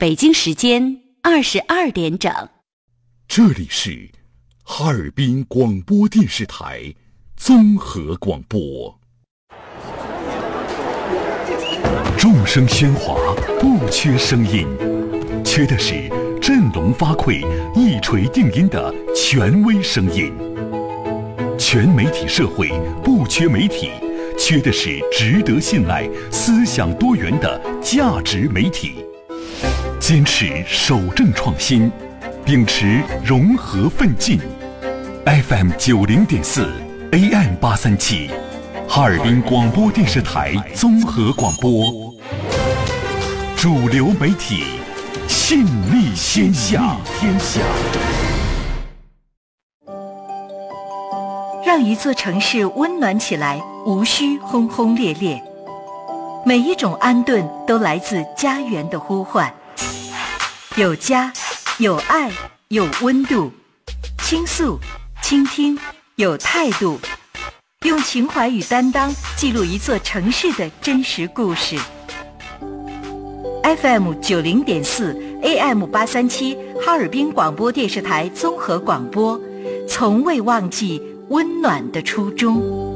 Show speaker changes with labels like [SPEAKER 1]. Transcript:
[SPEAKER 1] 北京时间22点整。
[SPEAKER 2] 这里是哈尔滨广播电视台综合广播。众声喧哗，不缺声音，缺的是振聋发聩、一锤定音的权威声音。全媒体社会不缺媒体，缺的是值得信赖、思想多元的价值媒体。坚持守正创新，秉持融合奋进。FM 90.4 AM 837，哈尔滨广播电视台综合广播，主流媒体，信力天下。
[SPEAKER 3] 让一座城市温暖起来，无需轰轰烈烈。每一种安顿都来自家园的呼唤。有家，有爱，有温度。倾诉，倾听，有态度。用情怀与担当记录一座城市的真实故事。FM 90.4 AM 837，哈尔滨广播电视台综合广播，从未忘记温暖的初衷。